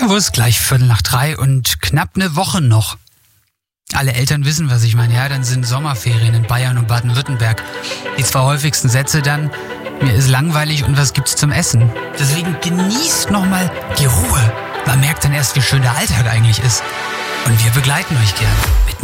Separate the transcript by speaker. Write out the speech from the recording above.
Speaker 1: Currywurst, gleich 2:45 und knapp eine Woche noch. Alle Eltern wissen, was ich meine. Ja, dann sind Sommerferien in Bayern und Baden-Württemberg. Die 2 häufigsten Sätze dann: Mir ist langweilig und was gibt's zum Essen? Deswegen genießt nochmal die Ruhe. Man merkt dann erst, wie schön der Alltag eigentlich ist. Und wir begleiten euch gern mit